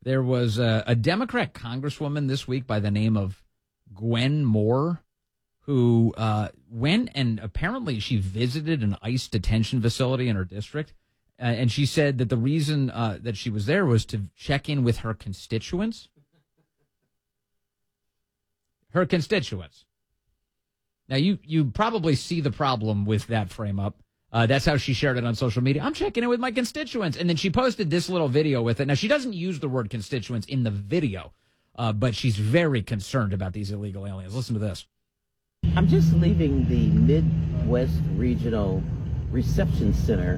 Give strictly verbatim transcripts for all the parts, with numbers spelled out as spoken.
There was a, a Democrat congresswoman this week by the name of Gwen Moore who uh, went and apparently she visited an ICE detention facility in her district. Uh, and she said that the reason uh, that she was there was to check in with her constituents. Her constituents. Now, you, you probably see the problem with that frame up. Uh, that's how she shared it on social media. I'm checking in with my constituents. And then she posted this little video with it. Now, she doesn't use the word constituents in the video, uh, but she's very concerned about these illegal aliens. Listen to this. I'm just leaving the Midwest Regional Reception Center,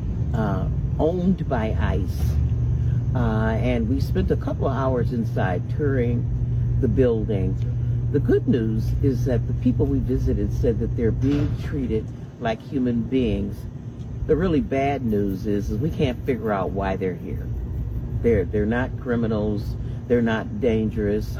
uh, owned by ICE. Uh, and we spent a couple of hours inside touring the building. The good news is that the people we visited said that they're being treated like human beings. The really bad news is, is we can't figure out why they're here. They're they're not criminals. They're not dangerous.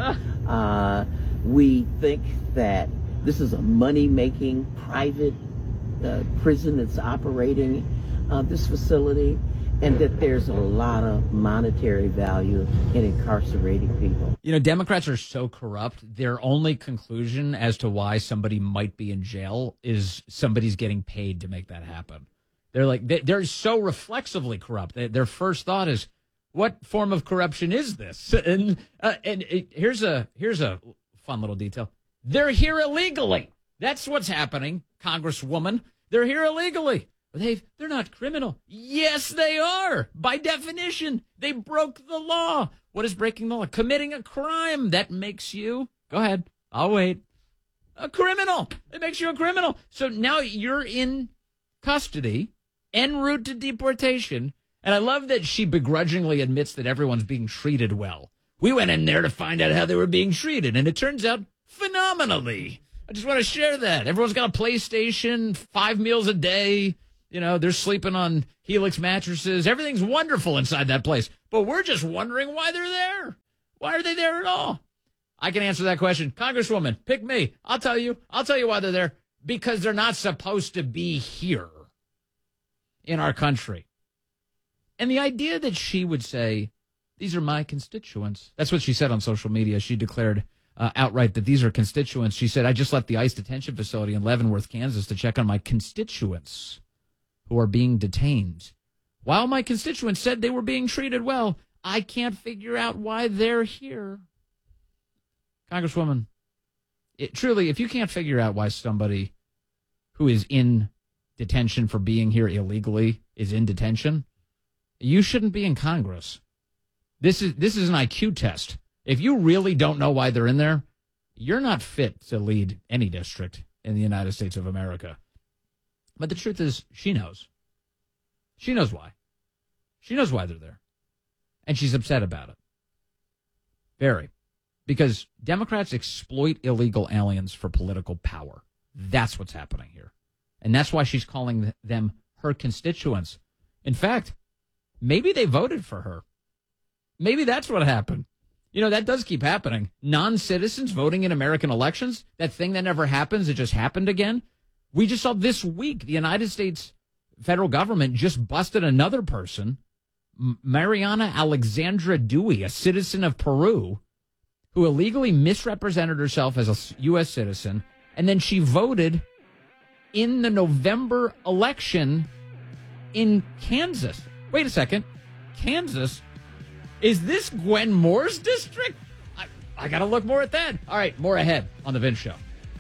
Uh, we think that this is a money-making private uh, prison that's operating uh, this facility, and that there's a lot of monetary value in incarcerating people. You know, Democrats are so corrupt, their only conclusion as to why somebody might be in jail is somebody's getting paid to make that happen. They're like, they're so reflexively corrupt. Their first thought is, what form of corruption is this? And uh, and it, here's a here's a fun little detail. They're here illegally. That's what's happening, Congresswoman. They're here illegally. They've, they're not criminal. Yes, they are. By definition, they broke the law. What is breaking the law? Committing a crime. That makes you, go ahead, I'll wait, a criminal. It makes you a criminal. So now you're in custody, en route to deportation. And I love that she begrudgingly admits that everyone's being treated well. We went in there to find out how they were being treated, and it turns out phenomenally. I just want to share that. Everyone's got a PlayStation, five meals a day. You know, they're sleeping on Helix mattresses. Everything's wonderful inside that place. But we're just wondering why they're there. Why are they there at all? I can answer that question. Congresswoman, pick me. I'll tell you. I'll tell you why they're there. Because they're not supposed to be here in our country. And the idea that she would say, these are my constituents. That's what she said on social media. She declared uh, outright that these are constituents. She said, I just left the ICE detention facility in Leavenworth, Kansas to check on my constituents who are being detained. While my constituents said they were being treated well, I can't figure out why they're here. Congresswoman, it, truly, if you can't figure out why somebody who is in detention for being here illegally is in detention, you shouldn't be in Congress. This is this is an I Q test. If you really don't know why they're in there, you're not fit to lead any district in the United States of America. But the truth is, she knows. She knows why. She knows why they're there. And she's upset about it. Very. Because Democrats exploit illegal aliens for political power. That's what's happening here. And that's why she's calling them her constituents. In fact, maybe they voted for her. Maybe that's what happened. You know, that does keep happening. Non-citizens voting in American elections, that thing that never happens, it just happened again. We just saw this week, the United States federal government just busted another person, Mariana Alexandra Dewey, a citizen of Peru, who illegally misrepresented herself as a U S citizen, and then she voted in the November election in Kansas. Wait a second. Kansas? Is this Gwen Moore's district? I, I got to look more at that. All right, more ahead on The Vince Show.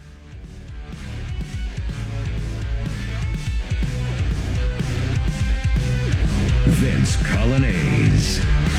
Vince Colonnese.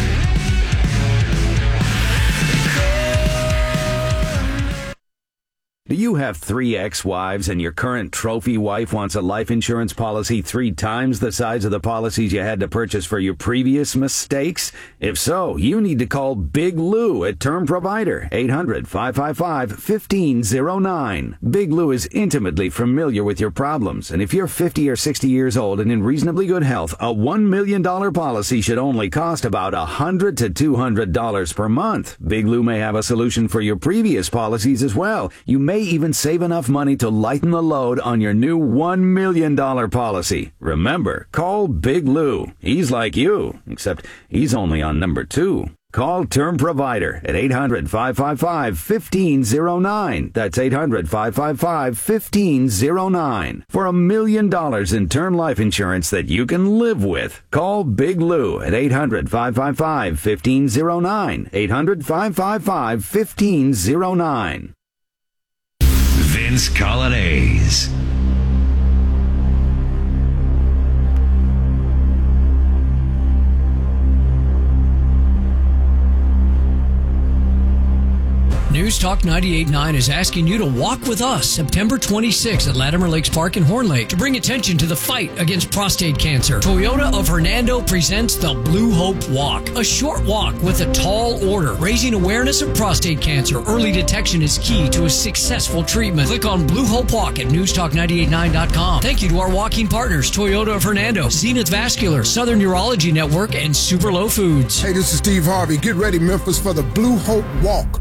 Do you have three ex-wives and your current trophy wife wants a life insurance policy three times the size of the policies you had to purchase for your previous mistakes? If so, you need to call Big Lou at Term Provider, eight hundred, five five five, one five zero nine. Big Lou is intimately familiar with your problems, and if you're fifty or sixty years old and in reasonably good health, a one million dollars policy should only cost about one hundred to two hundred dollars per month. Big Lou may have a solution for your previous policies as well. You may even save enough money to lighten the load on your new one million dollars policy. Remember, call Big Lou. He's like you, except he's only on number two. Call Term Provider at eight hundred, five five five, one five zero nine. That's eight hundred, five five five, one five zero nine. For a million dollars in term life insurance that you can live with. Call Big Lou at eight hundred, five five five, one five zero nine. eight hundred, five five five, one five zero nine. Vince Colonnese. News Talk ninety-eight point nine is asking you to walk with us September twenty-sixth at Latimer Lakes Park in Horn Lake to bring attention to the fight against prostate cancer. Toyota of Hernando presents the Blue Hope Walk, a short walk with a tall order, raising awareness of prostate cancer. Early detection is key to a successful treatment. Click on Blue Hope Walk at news talk nine eight nine dot com. Thank you to our walking partners, Toyota of Hernando, Zenith Vascular, Southern Urology Network, and Super Low Foods. Hey, this is Steve Harvey. Get ready, Memphis, for the Blue Hope Walk.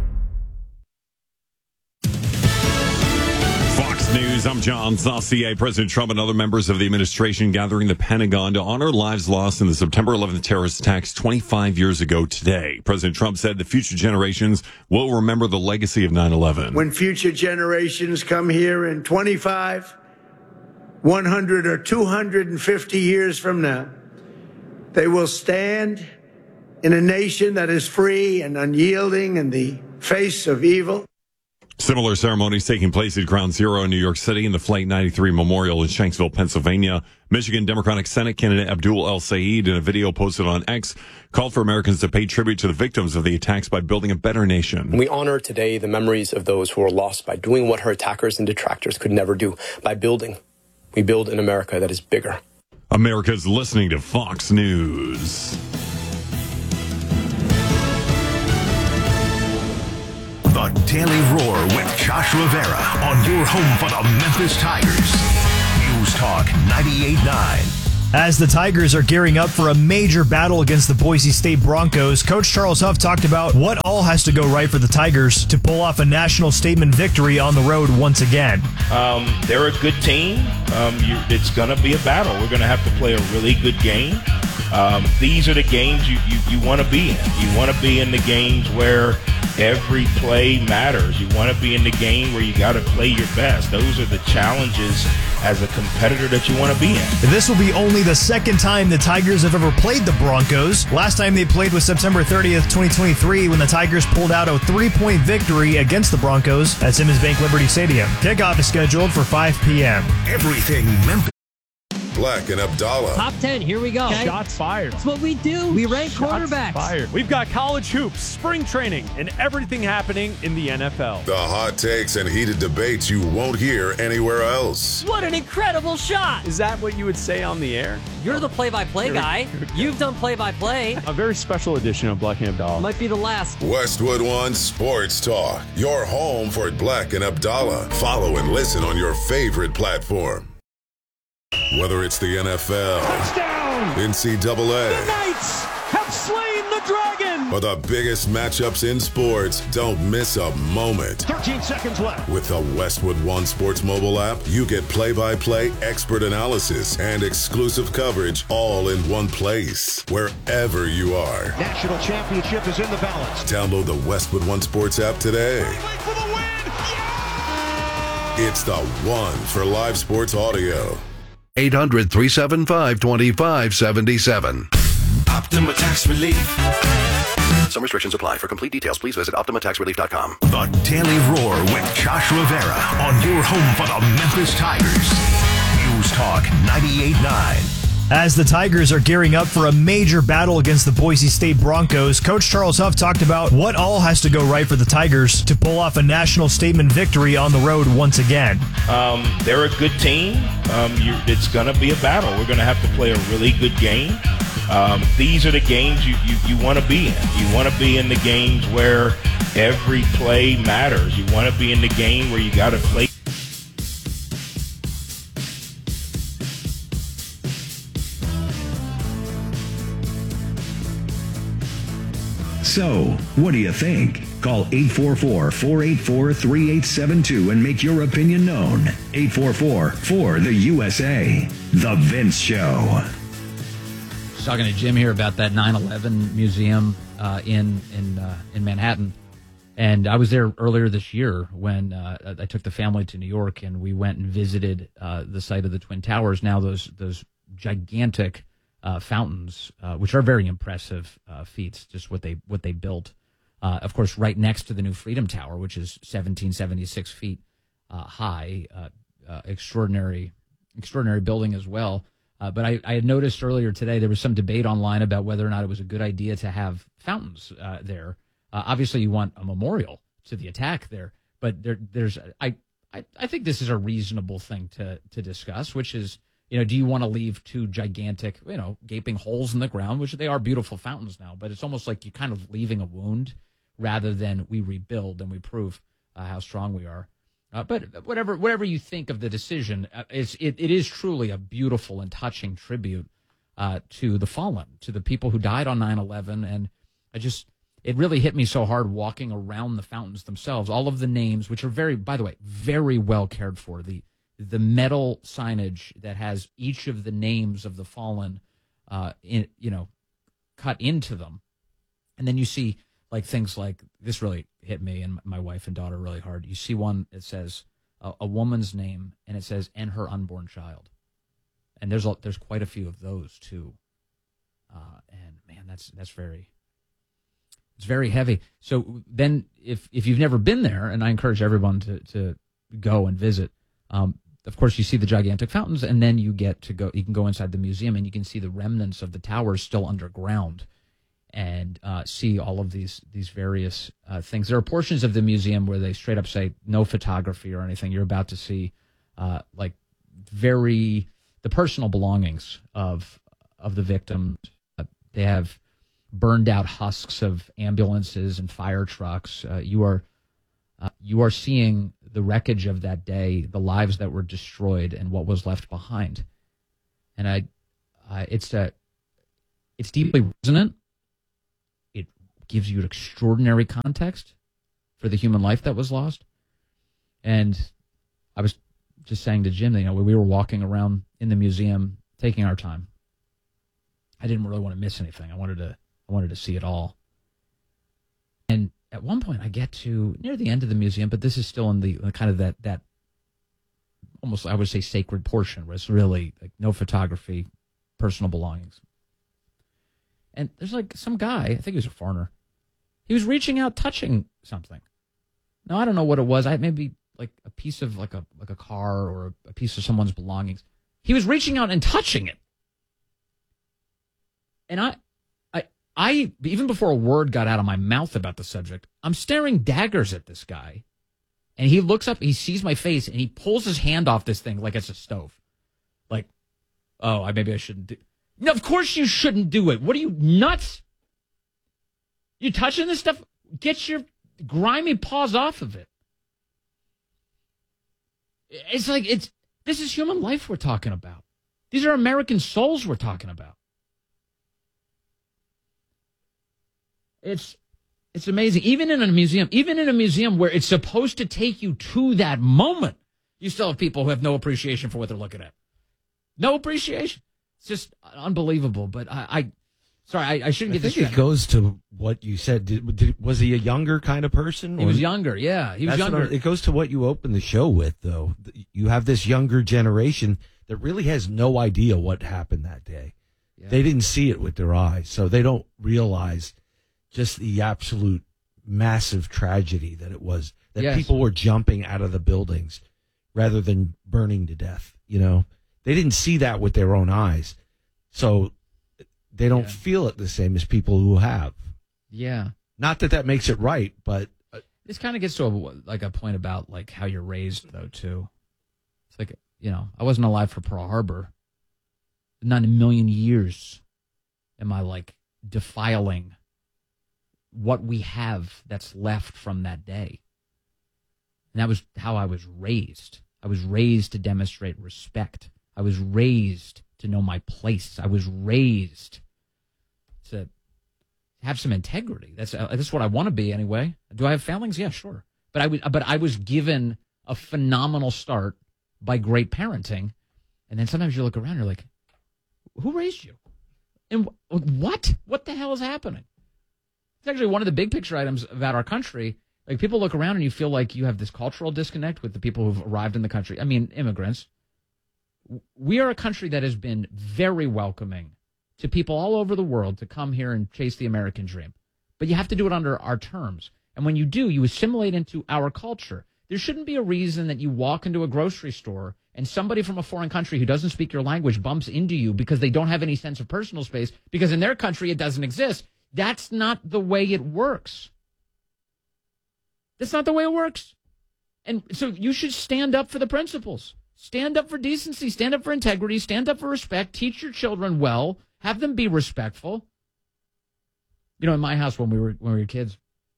News. I'm John Saucier. President Trump and other members of the administration gathering the Pentagon to honor lives lost in the September eleventh terrorist attacks twenty-five years ago today. President Trump said the future generations will remember the legacy of nine eleven. When future generations come here in twenty-five, one hundred, or two hundred fifty years from now, they will stand in a nation that is free and unyielding in the face of evil. Similar ceremonies taking place at Ground Zero in New York City and the Flight ninety-three Memorial in Shanksville, Pennsylvania. Michigan Democratic Senate candidate Abdul El Sayed, in a video posted on X, called for Americans to pay tribute to the victims of the attacks by building a better nation. We honor today the memories of those who were lost by doing what her attackers and detractors could never do, by building. We build an America that is bigger. America's listening to Fox News. The Daily Roar with Josh Rivera on your home for the Memphis Tigers. News Talk ninety-eight point nine. As the Tigers are gearing up for a major battle against the Boise State Broncos, Coach Charles Huff talked about what all has to go right for the Tigers to pull off a national statement victory on the road once again. Um, they're a good team. Um, you, it's going to be a battle. We're going to have to play a really good game. Um, these are the games you, you, you want to be in. You want to be in the games where every play matters. You want to be in the game where you got to play your best. Those are the challenges as a competitor that you want to be in. This will be only the second time the Tigers have ever played the Broncos. Last time they played was September thirtieth, twenty twenty-three, when the Tigers pulled out a three-point victory against the Broncos at Simmons Bank Liberty Stadium. Kickoff is scheduled for five p.m. Everything Memphis. Black and Abdallah. Top ten, here we go. Okay. Shots fired. That's what we do. We rank Shots quarterbacks. Fired. We've got college hoops, spring training, and everything happening in the N F L. The hot takes and heated debates you won't hear anywhere else. What an incredible shot. Is that what you would say on the air? You're the play-by-play guy. You've done play-by-play. A very special edition of Black and Abdallah. Might be the last. Westwood One Sports Talk. Your home for Black and Abdallah. Follow and listen on your favorite platform. Whether it's the N F L, touchdown, N C double A, the Knights have slain the dragon, or the biggest matchups in sports, don't miss a moment. thirteen seconds left. With the Westwood One Sports mobile app, you get play-by-play, expert analysis, and exclusive coverage all in one place, wherever you are. National championship is in the balance. Download the Westwood One Sports app today. For the win. Yeah! It's the one for live sports audio. eight hundred, three seven five, two five seven seven. Optima Tax Relief. Some restrictions apply. For complete details, please visit optima tax relief dot com. The Daily Roar with Josh Rivera on your home for the Memphis Tigers. News Talk ninety-eight point nine. As the Tigers are gearing up for a major battle against the Boise State Broncos, Coach Charles Huff talked about what all has to go right for the Tigers to pull off a national statement victory on the road once again. Um, they're a good team. Um, you, it's going to be a battle. We're going to have to play a really good game. Um, these are the games you, you, you want to be in. You want to be in the games where every play matters. You want to be in the game where you got to play. So, what do you think? Call eight four four, four eight four, three eight seven two and make your opinion known. eight four four, four the U S A. The Vince Show. Just talking to Jim here about that nine eleven museum uh, in in uh, in Manhattan. And I was there earlier this year when uh, I took the family to New York, and we went and visited uh, the site of the Twin Towers. Now those those gigantic uh, fountains, uh, which are very impressive uh, feats, just what they what they built. Uh, of course, right next to the new Freedom Tower, which is seventeen seventy-six feet uh, high, uh, uh, extraordinary extraordinary building as well. Uh, but I, I had noticed earlier today there was some debate online about whether or not it was a good idea to have fountains uh, there. Uh, obviously, you want a memorial to the attack there, but there, there's I, I I think this is a reasonable thing to to discuss, which is, you know, do you want to leave two gigantic, you know, gaping holes in the ground, which they are beautiful fountains now, but it's almost like you're kind of leaving a wound rather than we rebuild and we prove uh, how strong we are. Uh, but whatever whatever you think of the decision, uh, it's, it, it is truly a beautiful and touching tribute uh, to the fallen, to the people who died on nine eleven, and I just... It really hit me so hard walking around the fountains themselves. All of the names, which are very, by the way, very well cared for. The the metal signage that has each of the names of the fallen, uh, in, you know, cut into them, and then you see like things like this really hit me and my wife and daughter really hard. You see one that says a, a woman's name, and it says "and her unborn child," and there's a, there's quite a few of those too. Uh, and man, that's that's very. It's very heavy. So then if, if you've never been there, and I encourage everyone to, to go and visit, um, of course, you see the gigantic fountains, and then you get to go, you can go inside the museum, and you can see the remnants of the towers still underground and uh, see all of these, these various uh, things. There are portions of the museum where they straight up say no photography or anything. You're about to see uh, like very, the personal belongings of, of the victims. Uh, they have burned out husks of ambulances and fire trucks. Uh, you are uh, you are seeing the wreckage of that day, the lives that were destroyed, and what was left behind. And I, I it's a, it's deeply resonant. It gives you extraordinary context for the human life that was lost. And I was just saying to Jim, you know, when we were walking around in the museum, taking our time, I didn't really want to miss anything. I wanted to. I wanted to see it all. And at one point I get to near the end of the museum, but this is still in the kind of that, that almost, I would say, sacred portion where it's really like no photography, personal belongings. And there's like some guy, I think he was a foreigner. He was reaching out, touching something. Now, I don't know what it was. I maybe like a piece of like a, like a car or a piece of someone's belongings. He was reaching out and touching it. And I, I, even before a word got out of my mouth about the subject, I'm staring daggers at this guy, and he looks up, he sees my face, and he pulls his hand off this thing like it's a stove. Like, oh, I maybe I shouldn't do. No, of course you shouldn't do it. What are you, nuts? You touching this stuff? Get your grimy paws off of it. It's like, it's, this is human life we're talking about. These are American souls we're talking about. It's it's amazing. Even in a museum, even in a museum where it's supposed to take you to that moment, you still have people who have no appreciation for what they're looking at. No appreciation. It's just unbelievable. But I, I sorry, I, I shouldn't get I think this. It goes to what you said. Did, did, was he a younger kind of person? He was younger. Yeah, he was younger. It goes to what you opened the show with, though. You have this younger generation that really has no idea what happened that day. Yeah. They didn't see it with their eyes, so they don't realize just the absolute massive tragedy that it was, that yes. people were jumping out of the buildings rather than burning to death. You know, they didn't see that with their own eyes. So they don't yeah. feel it the same as people who have. Yeah. Not that that makes it right, but. Uh, this kind of gets to a, like a point about like how you're raised though, too. It's like, you know, I wasn't alive for Pearl Harbor. Not in a million years am I like defiling what we have that's left from that day. And that was how I was raised. I was raised to demonstrate respect. I was raised to know my place. I was raised to have some integrity. That's uh, that's what I want to be anyway. Do I have failings? Yeah, sure. But I was but I was given a phenomenal start by great parenting, and then sometimes you look around, and you're like, who raised you? And what? What the hell is happening? It's actually one of the big picture items about our country. Like, people look around and you feel like you have this cultural disconnect with the people who've arrived in the country. I mean, immigrants. We are a country that has been very welcoming to people all over the world to come here and chase the American dream. But you have to do it under our terms. And when you do, you assimilate into our culture. There shouldn't be a reason that you walk into a grocery store and somebody from a foreign country who doesn't speak your language bumps into you because they don't have any sense of personal space, because in their country it doesn't exist. That's not the way it works. That's not the way it works. And so you should stand up for the principles. Stand up for decency. Stand up for integrity. Stand up for respect. Teach your children well. Have them be respectful. You know, in my house when we were when we were kids,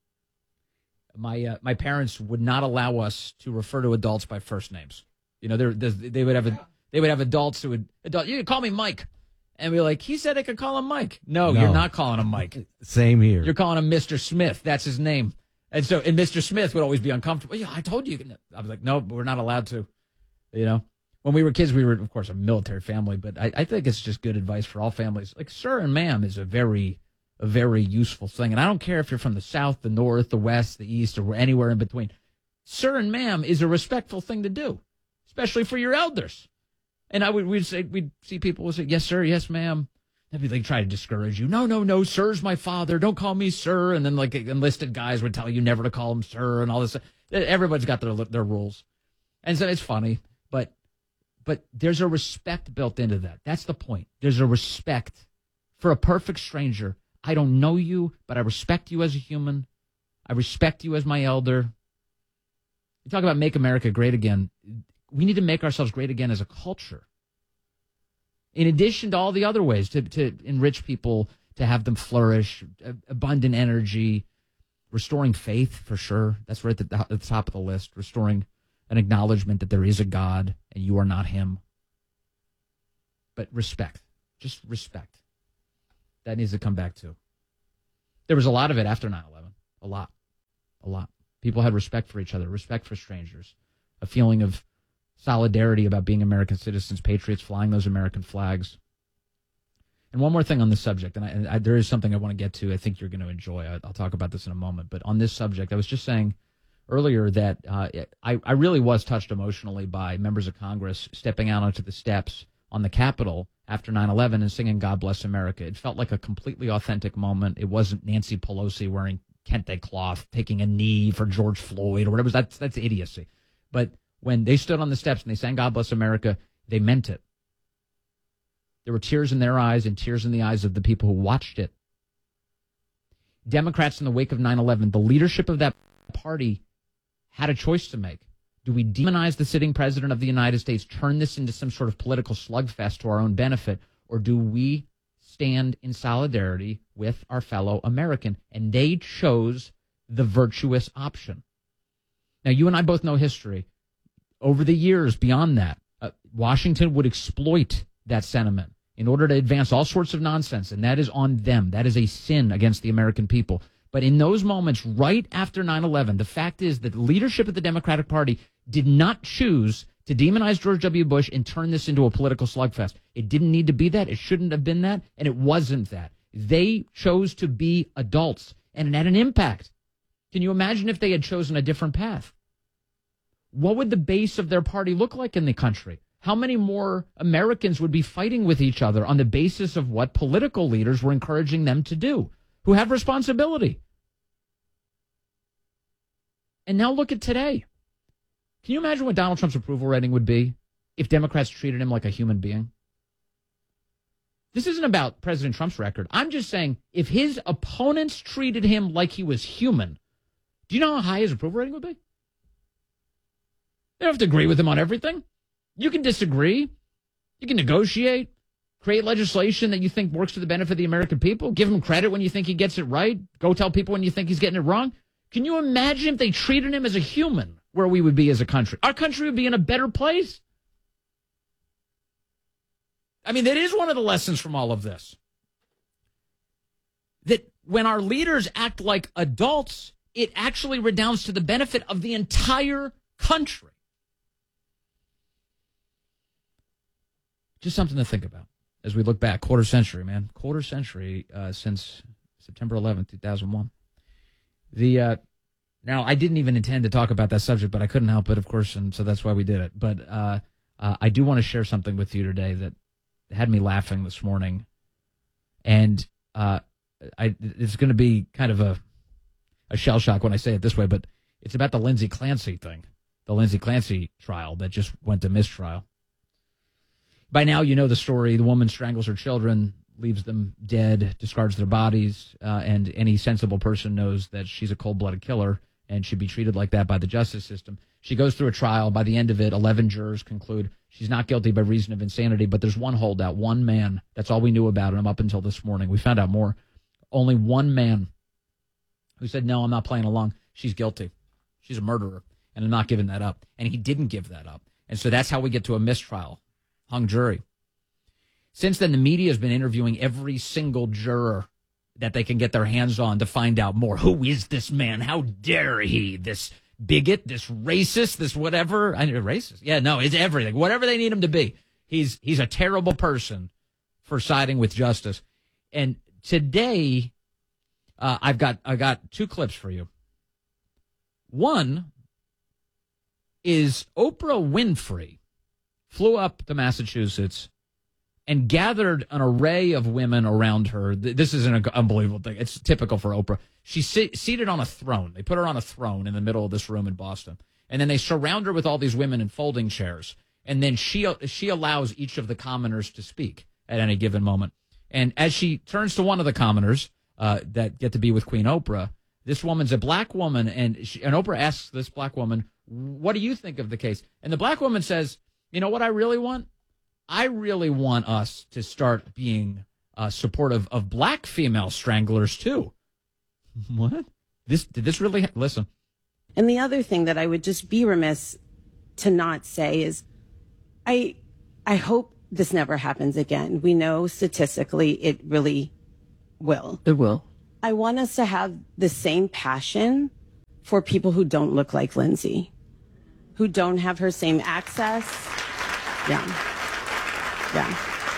my uh, my parents would not allow us to refer to adults by first names. You know, they would have a, they would have adults who would adult. You could call me Mike, and we're like, he said I could call him Mike. No, No. you're not calling him Mike. Same here. You're calling him Mister Smith. That's his name. And so, and Mister Smith would always be uncomfortable. Yeah, I told you. I was like, no, we're not allowed to. You know, when we were kids, we were, of course, a military family, but I, I think it's just good advice for all families. Like, sir and ma'am is a very, a very useful thing. And I don't care if you're from the South, the North, the West, the East, or anywhere in between. Sir and ma'am is a respectful thing to do, especially for your elders. And I would, we'd say, we'd see people would say, yes, sir, yes, ma'am. They'd be like, try to discourage you. No, no, no, sir's my father. Don't call me sir. And then, like, enlisted guys would tell you never to call him sir and all this. Everybody's got their their rules. And so it's funny, but but there's a respect built into that. That's the point. There's a respect for a perfect stranger. I don't know you, but I respect you as a human. I respect you as my elder. You talk about make America great again. We need to make ourselves great again as a culture. In addition to all the other ways to, to enrich people, to have them flourish, abundant energy, restoring faith for sure. That's right at the, at the top of the list. Restoring an acknowledgement that there is a God and you are not him. But respect, just respect. That needs to come back too. There was a lot of it after nine eleven. A lot, a lot. People had respect for each other, respect for strangers, a feeling of solidarity about being American citizens, patriots, flying those American flags. And one more thing on this subject, and, I, and I, there is something I want to get to I think you're going to enjoy. I, I'll talk about this in a moment. But on this subject, I was just saying earlier that uh, I, I really was touched emotionally by members of Congress stepping out onto the steps on the Capitol after nine eleven and singing God Bless America. It felt like a completely authentic moment. It wasn't Nancy Pelosi wearing kente cloth, taking a knee for George Floyd or whatever. That's, that's idiocy. But when they stood on the steps and they sang God Bless America, they meant it. There were tears in their eyes and tears in the eyes of the people who watched it. Democrats in the wake of nine eleven, the leadership of that party had a choice to make. Do we demonize the sitting president of the United States, turn this into some sort of political slugfest to our own benefit, or do we stand in solidarity with our fellow American? And they chose the virtuous option. Now, you and I both know history. Over the years, beyond that, uh, Washington would exploit that sentiment in order to advance all sorts of nonsense, and that is on them. That is a sin against the American people. But in those moments, right after nine eleven, the fact is that the leadership of the Democratic Party did not choose to demonize George W. Bush and turn this into a political slugfest. It didn't need to be that. It shouldn't have been that, and it wasn't that. They chose to be adults, and it had an impact. Can you imagine if they had chosen a different path? What would the base of their party look like in the country? How many more Americans would be fighting with each other on the basis of what political leaders were encouraging them to do, who have responsibility? And now look at today. Can you imagine what Donald Trump's approval rating would be if Democrats treated him like a human being? This isn't about President Trump's record. I'm just saying if his opponents treated him like he was human, do you know how high his approval rating would be? You don't have to agree with him on everything. You can disagree. You can negotiate, create legislation that you think works to the benefit of the American people. Give him credit when you think he gets it right. Go tell people when you think he's getting it wrong. Can you imagine if they treated him as a human, where we would be as a country? Our country would be in a better place. I mean, that is one of the lessons from all of this. That when our leaders act like adults, it actually redounds to the benefit of the entire country. Just something to think about as we look back. Quarter century, man. Quarter century uh, since September eleventh, two thousand one. The uh, now, I didn't even intend to talk about that subject, but I couldn't help it, of course, and so that's why we did it. But uh, uh, I do want to share something with you today that had me laughing this morning. And uh, I, it's going to be kind of a, a shell shock when I say it this way, but it's about the Lindsay Clancy thing, the Lindsay Clancy trial that just went to mistrial. By now, you know the story. The woman strangles her children, leaves them dead, discards their bodies, uh, and any sensible person knows that she's a cold-blooded killer and should be treated like that by the justice system. She goes through a trial. By the end of it, eleven jurors conclude she's not guilty by reason of insanity, but there's one holdout, one man. That's all we knew about him up until this morning. We found out more. Only one man who said, no, I'm not playing along. She's guilty. She's a murderer, and I'm not giving that up. And he didn't give that up. And so that's how we get to a mistrial. Hung jury. Since then, the media has been interviewing every single juror that they can get their hands on to find out more. Who is this man? How dare he? This bigot, this racist, this whatever. I know racist. Yeah, no, it's everything. Whatever they need him to be. He's he's a terrible person for siding with justice. And today, uh, I've got I got two clips for you. One is Oprah Winfrey flew up to Massachusetts and gathered an array of women around her. This is an unbelievable thing. It's typical for Oprah. She's sit- seated on a throne. They put her on a throne in the middle of this room in Boston. And then they surround her with all these women in folding chairs. And then she she allows each of the commoners to speak at any given moment. And as she turns to one of the commoners uh, that get to be with Queen Oprah, this woman's a black woman. And, she, and Oprah asks this black woman, what do you think of the case? And the black woman says, you know what I really want? I really want us to start being uh, supportive of black female stranglers, too. What? This Did this really... Ha- Listen. And the other thing that I would just be remiss to not say is I, I hope this never happens again. We know statistically it really will. It will. I want us to have the same passion for people who don't look like Lindsay, who don't have her same access. Yeah. Yeah.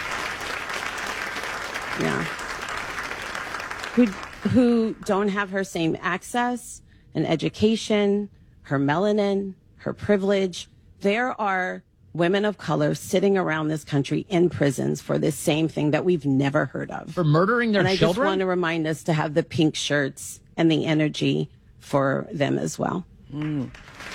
Yeah. Who, who don't have her same access and education, her melanin, her privilege. There are women of color sitting around this country in prisons for this same thing that we've never heard of. For murdering their and I children? just want to remind us to have the pink shirts and the energy for them as well. Mm.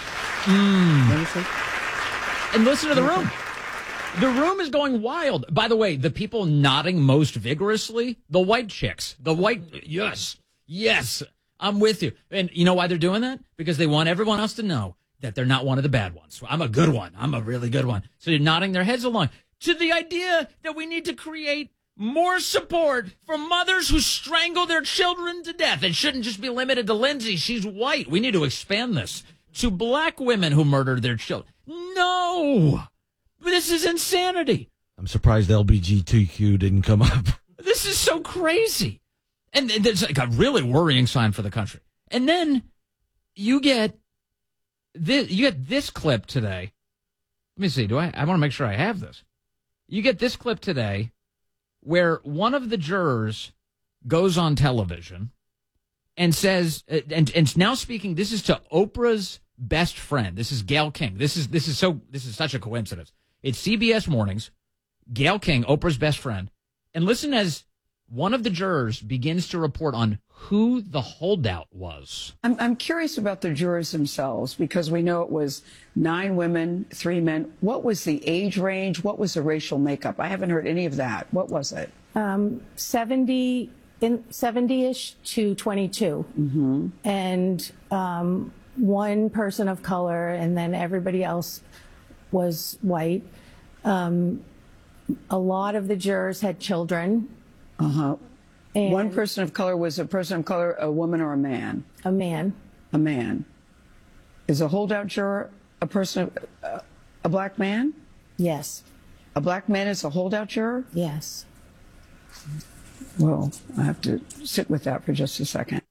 Mm. And listen to the room. The room is going wild. By the way, the people nodding most vigorously, the white chicks. The white, yes, yes, I'm with you. And you know why they're doing that? Because they want everyone else to know that they're not one of the bad ones. I'm a good one. I'm a really good one. So they're nodding their heads along to the idea that we need to create more support for mothers who strangle their children to death. It shouldn't just be limited to Lindsay. She's white. We need to expand this to black women who murdered their children. No. This is insanity. I'm surprised L G B T Q didn't come up. This is so crazy. And it's like a really worrying sign for the country. And then you get this, you get this clip today. Let me see. Do I, I want to make sure I have this. You get this clip today where one of the jurors goes on television and says, and, and now speaking, this is to Oprah's best friend. This is Gayle King. This is, this is so, this is such a coincidence. It's C B S Mornings, Gayle King, Oprah's best friend. And listen as one of the jurors begins to report on who the holdout was. I'm, I'm curious about the jurors themselves because we know it was nine women, three men. What was the age range? What was the racial makeup? I haven't heard any of that. What was it? Um, seventy, in seventy-ish to twenty-two. Mm-hmm. And um, one person of color, and then everybody else was white. Um, a lot of the jurors had children. Uh-huh. One person of color was a person of color, a woman or a man? A man. A man. Is a holdout juror a person, of, uh, a black man? Yes. A black man is a holdout juror? Yes. well, I have to sit with that for just a second.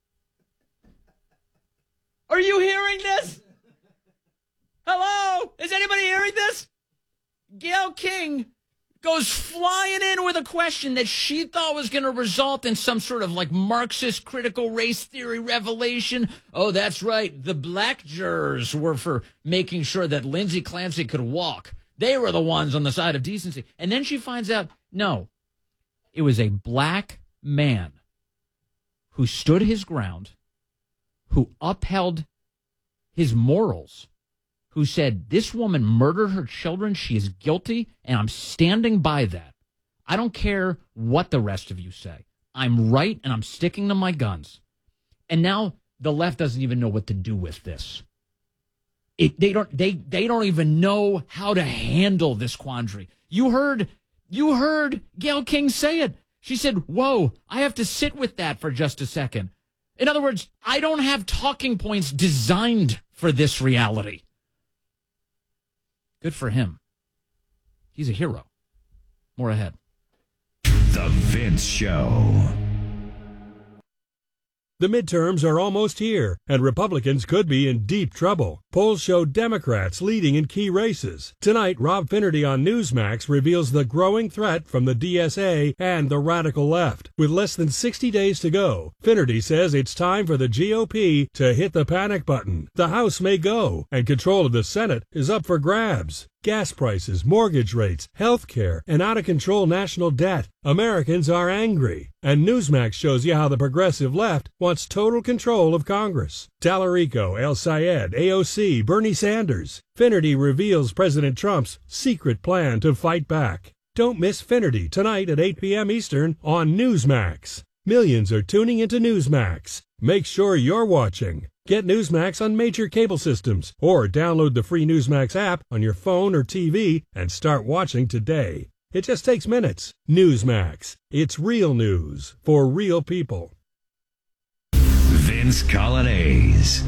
Are you hearing this? Hello? Is anybody hearing this? Gayle King goes flying in with a question that she thought was going to result in some sort of like Marxist critical race theory revelation. Oh, that's right. The black jurors were for making sure that Lindsay Clancy could walk. They were the ones on the side of decency. And then she finds out, no, it was a black man who stood his ground, who upheld his morals, who said, this woman murdered her children. She is guilty, and I'm standing by that. I don't care what the rest of you say. I'm right, and I'm sticking to my guns. And now the left doesn't even know what to do with this. It, they don't. They they don't even know how to handle this quandary. You heard, you heard Gayle King say it. She said, "Whoa, I have to sit with that for just a second." In other words, I don't have talking points designed for this reality. Good for him. He's a hero. More ahead. The Vince Show. The midterms are almost here, and Republicans could be in deep trouble. Polls show Democrats leading in key races. Tonight, Rob Finnerty on Newsmax reveals the growing threat from the D S A and the radical left. With less than sixty days to go, Finnerty says it's time for the G O P to hit the panic button. The House may go, and control of the Senate is up for grabs. Gas prices, mortgage rates, health care, and out-of-control national debt. Americans are angry. And Newsmax shows you how the progressive left wants total control of Congress. Tallarico, El Sayed, A O C, Bernie Sanders. Finnerty reveals President Trump's secret plan to fight back. Don't miss Finnerty tonight at eight p.m. Eastern on Newsmax. Millions are tuning into Newsmax. Make sure you're watching. Get Newsmax on major cable systems or download the free Newsmax app on your phone or T V and start watching today. It just takes minutes. Newsmax. It's real news for real people. Vince Colonnese.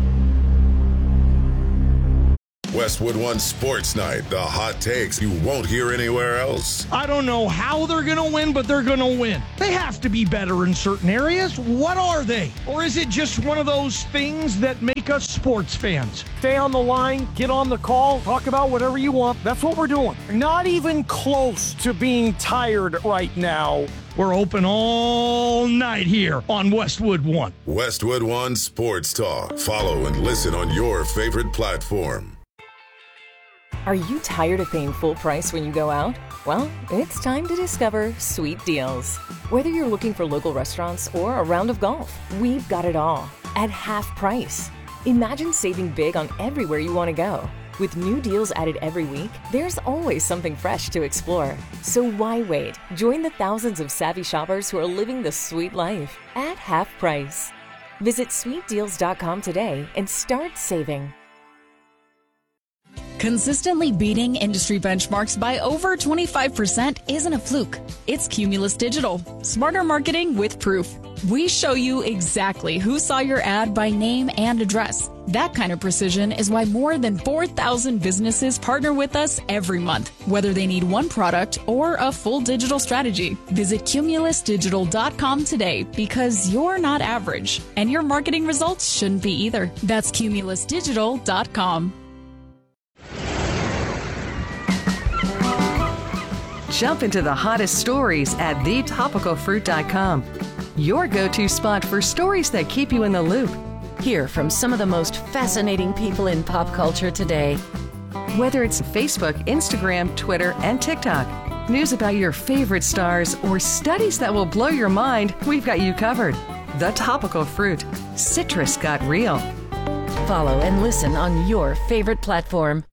Westwood One Sports Night, the hot takes you won't hear anywhere else. I don't know how they're going to win, but they're going to win. They have to be better in certain areas. What are they? Or is it just one of those things that make us sports fans? Stay on the line, get on the call, talk about whatever you want. That's what we're doing. Not even close to being tired right now. We're open all night here on Westwood One. Westwood One Sports Talk. Follow and listen on your favorite platform. Are you tired of paying full price when you go out? Well, it's time to discover Sweet Deals. Whether you're looking for local restaurants or a round of golf, we've got it all at half price. Imagine saving big on everywhere you want to go. With new deals added every week, there's always something fresh to explore. So why wait? Join the thousands of savvy shoppers who are living the sweet life at half price. Visit sweet deals dot com today and start saving. Consistently beating industry benchmarks by over twenty-five percent isn't a fluke. It's Cumulus Digital. Smarter marketing with proof. We show you exactly who saw your ad by name and address. That kind of precision is why more than four thousand businesses partner with us every month, whether they need one product or a full digital strategy. Visit cumulus digital dot com today because you're not average, and your marketing results shouldn't be either. That's cumulus digital dot com. Jump into the hottest stories at the topical fruit dot com. Your go-to spot for stories that keep you in the loop. Hear from some of the most fascinating people in pop culture today. Whether it's Facebook, Instagram, Twitter, and TikTok, news about your favorite stars, or studies that will blow your mind, we've got you covered. The Topical Fruit. Citrus got real. Follow and listen on your favorite platform.